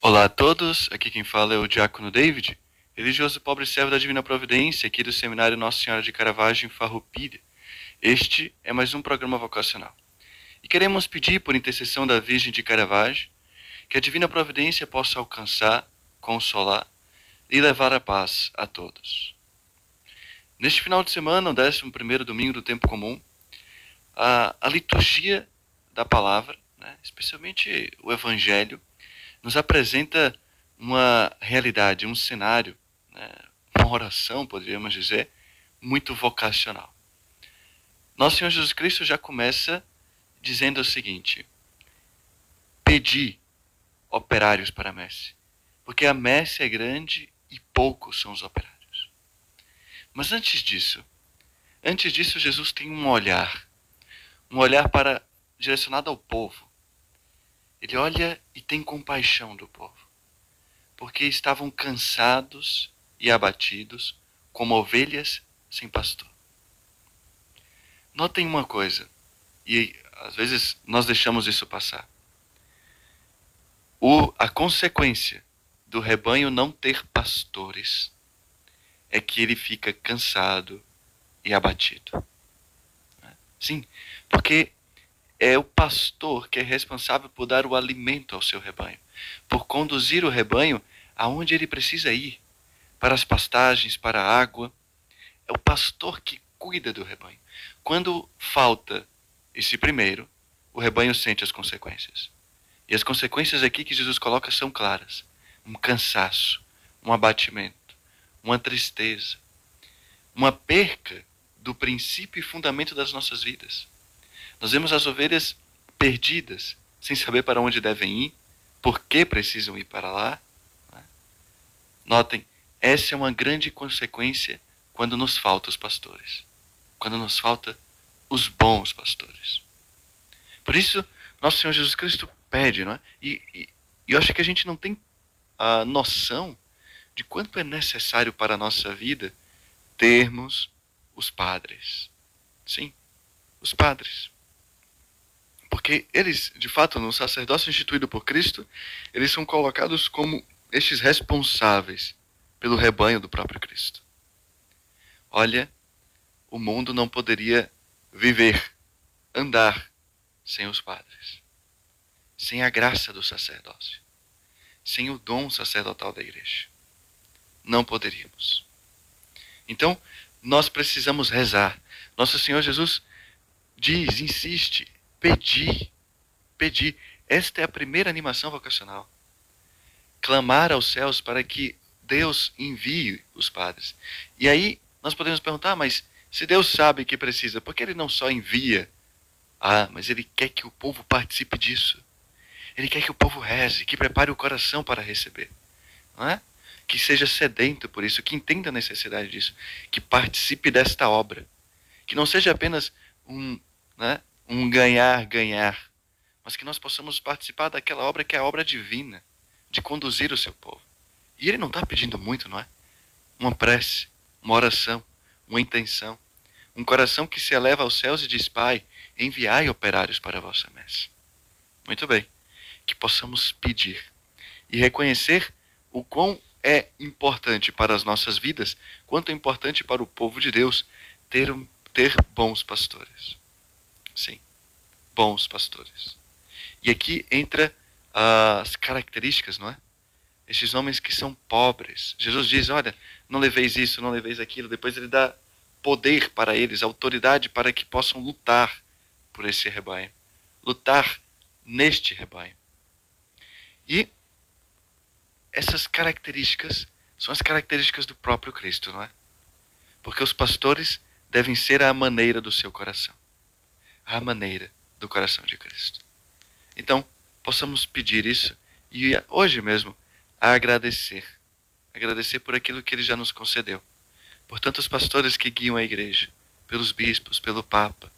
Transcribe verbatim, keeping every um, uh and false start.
Olá a todos, aqui quem fala é o Diácono David, religioso pobre servo da Divina Providência, aqui do Seminário Nossa Senhora de Caravaggio, em Farroupilha. Este é mais um programa vocacional. E queremos pedir, por intercessão da Virgem de Caravaggio, que a Divina Providência possa alcançar, consolar e levar a paz a todos. Neste final de semana, o décimo primeiro domingo do tempo comum, a, a liturgia da palavra, né, especialmente o Evangelho, nos apresenta uma realidade, um cenário, né, uma oração, poderíamos dizer, muito vocacional. Nosso Senhor Jesus Cristo já começa dizendo o seguinte: pedi operários para a messe, porque a messe é grande e poucos são os operários. Mas antes disso, antes disso Jesus tem um olhar, um olhar para direcionado ao povo. Ele olha e tem compaixão do povo, porque estavam cansados e abatidos, como ovelhas sem pastor. Notem uma coisa, e às vezes nós deixamos isso passar. O, a consequência do rebanho não ter pastores é que ele fica cansado e abatido. Sim, porque é o pastor que é responsável por dar o alimento ao seu rebanho, por conduzir o rebanho aonde ele precisa ir, para as pastagens, para a água. É o pastor que cuida do rebanho. Quando falta esse primeiro, o rebanho sente as consequências. E as consequências aqui que Jesus coloca são claras: um cansaço, um abatimento, uma tristeza, uma perca do princípio e fundamento das nossas vidas. Nós vemos as ovelhas perdidas, sem saber para onde devem ir, por que precisam ir para lá. Notem, essa é uma grande consequência quando nos faltam os pastores, quando nos faltam os bons pastores. Por isso, nosso Senhor Jesus Cristo pede, não é? E, e, e eu acho que a gente não tem a noção de quanto é necessário para a nossa vida termos os padres. Sim, os padres. Porque eles, de fato, no sacerdócio instituído por Cristo, eles são colocados como estes responsáveis pelo rebanho do próprio Cristo. Olha, o mundo não poderia viver, andar sem os padres, sem a graça do sacerdócio, sem o dom sacerdotal da igreja. Não poderíamos. Então, nós precisamos rezar. Nosso Senhor Jesus diz, insiste, pedir, pedir. Esta é a primeira animação vocacional. Clamar aos céus para que Deus envie os padres. E aí nós podemos perguntar, mas se Deus sabe que precisa, por que Ele não só envia? Ah, mas Ele quer que o povo participe disso. Ele quer que o povo reze, que prepare o coração para receber. Não é? Que seja sedento por isso, que entenda a necessidade disso, que participe desta obra. Que não seja apenas um, né, um ganhar, ganhar, mas que nós possamos participar daquela obra que é a obra divina, de conduzir o seu povo. E Ele não está pedindo muito, não é? Uma prece, uma oração, uma intenção, um coração que se eleva aos céus e diz: Pai, enviai operários para a vossa messe. Muito bem, que possamos pedir e reconhecer o quão é importante para as nossas vidas, quanto é importante para o povo de Deus ter, ter bons pastores. Sim, bons pastores. E aqui entra as características, não é? Estes homens que são pobres. Jesus diz, olha, não leveis isso, não leveis aquilo. Depois ele dá poder para eles, autoridade para que possam lutar por esse rebanho. Lutar neste rebanho. E essas características são as características do próprio Cristo, não é? Porque os pastores devem ser à maneira do seu coração. À maneira do coração de Cristo. Então, possamos pedir isso e hoje mesmo a agradecer. Agradecer por aquilo que Ele já nos concedeu. Por tantos pastores que guiam a igreja, pelos bispos, pelo Papa,